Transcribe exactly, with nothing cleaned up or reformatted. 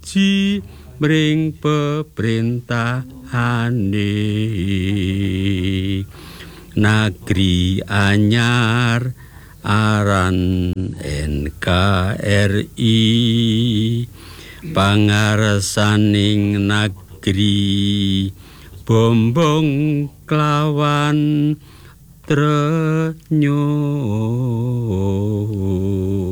siji mring peprintahane Negeri anyar aran N K R I pangarsaning negeri bombong klawan trenyo